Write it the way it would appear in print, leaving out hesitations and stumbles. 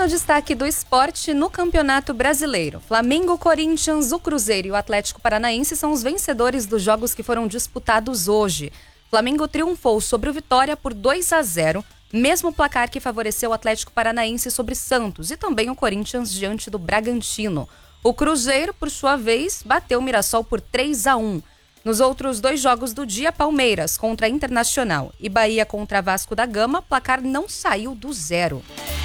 no destaque do esporte no Campeonato Brasileiro. Flamengo, Corinthians, o Cruzeiro e o Atlético Paranaense são os vencedores dos jogos que foram disputados hoje. Flamengo triunfou sobre o Vitória por 2-0, mesmo placar que favoreceu o Atlético Paranaense sobre Santos e também o Corinthians diante do Bragantino. O Cruzeiro, por sua vez, bateu o Mirassol por 3-1. Nos outros 2 jogos do dia, Palmeiras contra Internacional e Bahia contra Vasco da Gama, placar não saiu do 0.